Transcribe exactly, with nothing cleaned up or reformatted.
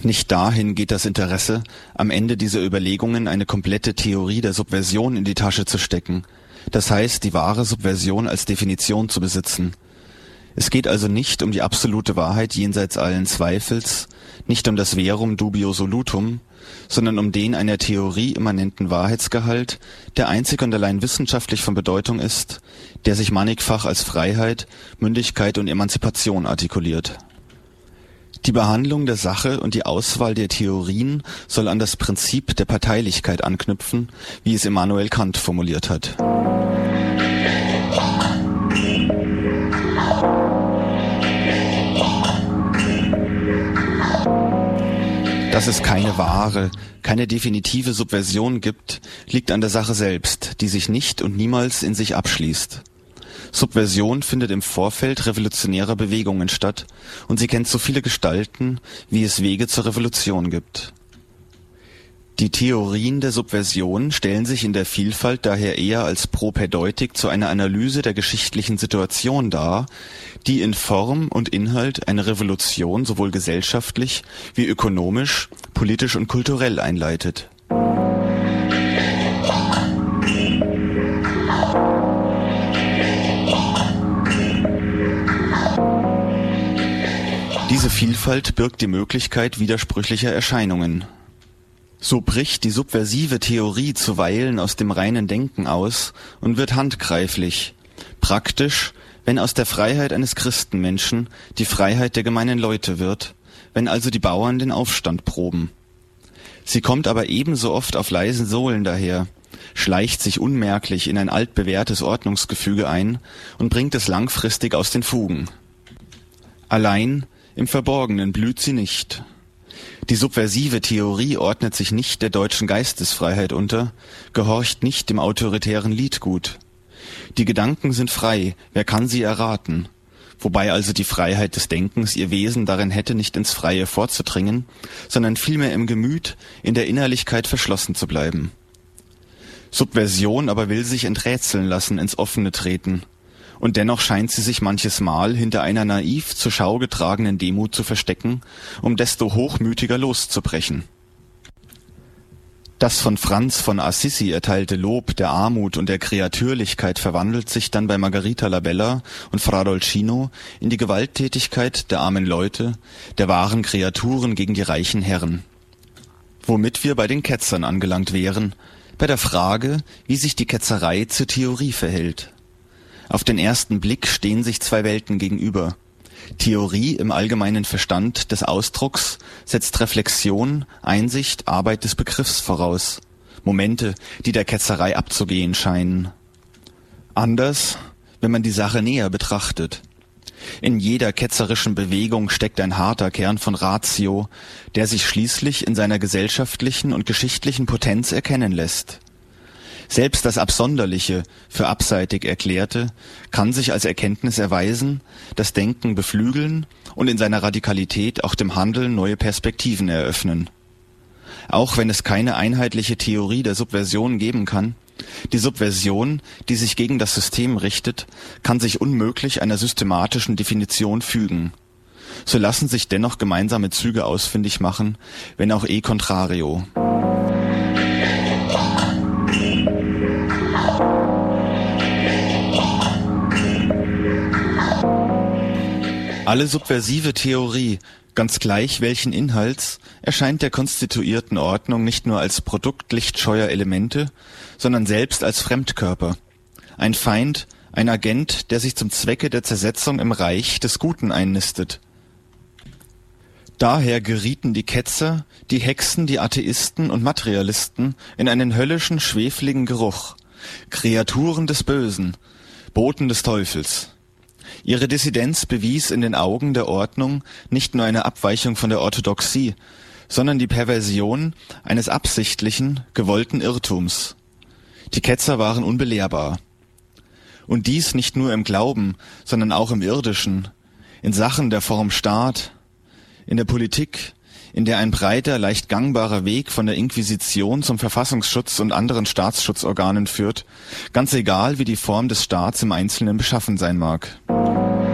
Nicht dahin geht das Interesse, am Ende dieser Überlegungen eine komplette Theorie der Subversion in die Tasche zu stecken, das heißt, die wahre Subversion als Definition zu besitzen. Es geht also nicht um die absolute Wahrheit jenseits allen Zweifels, nicht um das Verum dubio solutum, sondern um den einer Theorie immanenten Wahrheitsgehalt, der einzig und allein wissenschaftlich von Bedeutung ist, der sich mannigfach als Freiheit, Mündigkeit und Emanzipation artikuliert. Die Behandlung der Sache und die Auswahl der Theorien soll an das Prinzip der Parteilichkeit anknüpfen, wie es Immanuel Kant formuliert hat. Dass es keine wahre, keine definitive Subversion gibt, liegt an der Sache selbst, die sich nicht und niemals in sich abschließt. Subversion findet im Vorfeld revolutionärer Bewegungen statt und sie kennt so viele Gestalten, wie es Wege zur Revolution gibt. Die Theorien der Subversion stellen sich in der Vielfalt daher eher als Propädeutik zu einer Analyse der geschichtlichen Situation dar, die in Form und Inhalt eine Revolution sowohl gesellschaftlich wie ökonomisch, politisch und kulturell einleitet. Diese Vielfalt birgt die Möglichkeit widersprüchlicher Erscheinungen. So bricht die subversive Theorie zuweilen aus dem reinen Denken aus und wird handgreiflich, praktisch, wenn aus der Freiheit eines Christenmenschen die Freiheit der gemeinen Leute wird, wenn also die Bauern den Aufstand proben. Sie kommt aber ebenso oft auf leisen Sohlen daher, schleicht sich unmerklich in ein altbewährtes Ordnungsgefüge ein und bringt es langfristig aus den Fugen. Allein im Verborgenen blüht sie nicht. Die subversive Theorie ordnet sich nicht der deutschen Geistesfreiheit unter, gehorcht nicht dem autoritären Liedgut. Die Gedanken sind frei, wer kann sie erraten? Wobei also die Freiheit des Denkens ihr Wesen darin hätte, nicht ins Freie vorzudringen, sondern vielmehr im Gemüt, in der Innerlichkeit verschlossen zu bleiben. Subversion aber will sich enträtseln lassen, ins Offene treten. Und dennoch scheint sie sich manches Mal hinter einer naiv zur Schau getragenen Demut zu verstecken, um desto hochmütiger loszubrechen. Das von Franz von Assisi erteilte Lob der Armut und der Kreatürlichkeit verwandelt sich dann bei Margherita Labella und Fra Dolcino in die Gewalttätigkeit der armen Leute, der wahren Kreaturen gegen die reichen Herren. Womit wir bei den Ketzern angelangt wären, bei der Frage, wie sich die Ketzerei zur Theorie verhält. Auf den ersten Blick stehen sich zwei Welten gegenüber. Theorie im allgemeinen Verstand des Ausdrucks setzt Reflexion, Einsicht, Arbeit des Begriffs voraus. Momente, die der Ketzerei abzugehen scheinen. Anders, wenn man die Sache näher betrachtet. In jeder ketzerischen Bewegung steckt ein harter Kern von Ratio, der sich schließlich in seiner gesellschaftlichen und geschichtlichen Potenz erkennen lässt. Selbst das Absonderliche, für abseitig Erklärte, kann sich als Erkenntnis erweisen, das Denken beflügeln und in seiner Radikalität auch dem Handeln neue Perspektiven eröffnen. Auch wenn es keine einheitliche Theorie der Subversion geben kann, die Subversion, die sich gegen das System richtet, kann sich unmöglich einer systematischen Definition fügen. So lassen sich dennoch gemeinsame Züge ausfindig machen, wenn auch e contrario. Alle subversive Theorie, ganz gleich welchen Inhalts, erscheint der konstituierten Ordnung nicht nur als Produkt lichtscheuer Elemente, sondern selbst als Fremdkörper. Ein Feind, ein Agent, der sich zum Zwecke der Zersetzung im Reich des Guten einnistet. Daher gerieten die Ketzer, die Hexen, die Atheisten und Materialisten in einen höllischen, schwefligen Geruch. Kreaturen des Bösen, Boten des Teufels. Ihre Dissidenz bewies in den Augen der Ordnung nicht nur eine Abweichung von der Orthodoxie, sondern die Perversion eines absichtlichen, gewollten Irrtums. Die Ketzer waren unbelehrbar. Und dies nicht nur im Glauben, sondern auch im Irdischen, in Sachen der Form Staat, in der Politik, in der ein breiter, leicht gangbarer Weg von der Inquisition zum Verfassungsschutz und anderen Staatsschutzorganen führt, ganz egal wie die Form des Staats im Einzelnen beschaffen sein mag.